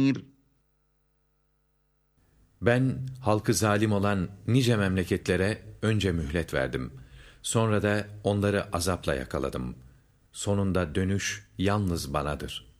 Ben halkı zalim olan nice memleketlere önce mühlet verdim. Sonra da onları azapla yakaladım. Sonunda dönüş yalnız banadır.